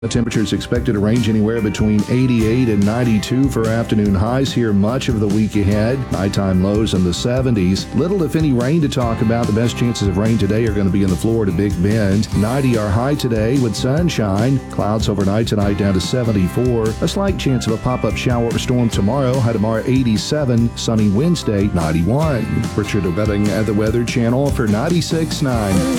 The temperature is expected to range anywhere between 88 and 92 for afternoon highs here much of the week ahead. Nighttime lows in the 70s. Little if any rain to talk about. The best chances of rain today are going to be in the Florida Big Bend. 90 our high today with sunshine. Clouds overnight tonight down to 74. A slight chance of a pop-up shower or storm tomorrow. High tomorrow 87. Sunny Wednesday 91. Richard Ovetting at the Weather Channel for 96.9.